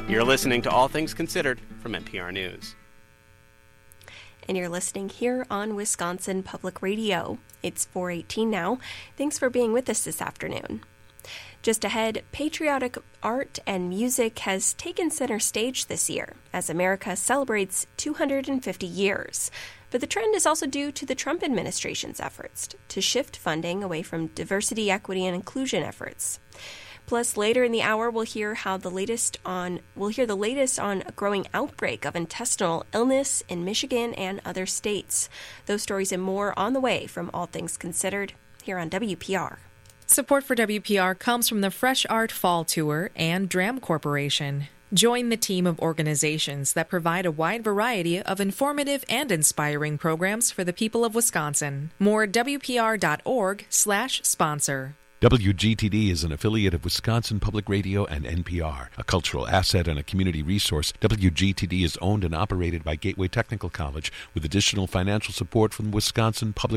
You're listening to All Things Considered from NPR News. And you're listening here on Wisconsin Public Radio. It's 4:18 now. Thanks for being with us this afternoon. Just ahead, patriotic art and music has taken center stage this year as America celebrates 250 years. But the trend is also due to the Trump administration's efforts to shift funding away from diversity, equity, and inclusion efforts. Plus, later in the hour, we'll hear the latest on a growing outbreak of intestinal illness in Michigan and other states. Those stories and more on the way from All Things Considered here on WPR. Support for WPR comes from the Fresh Art Fall Tour and DRAM Corporation. Join the team of organizations that provide a wide variety of informative and inspiring programs for the people of Wisconsin. More at WPR.org/sponsor. WGTD is an affiliate of Wisconsin Public Radio and NPR, a cultural asset and a community resource. WGTD is owned and operated by Gateway Technical College with additional financial support from Wisconsin Public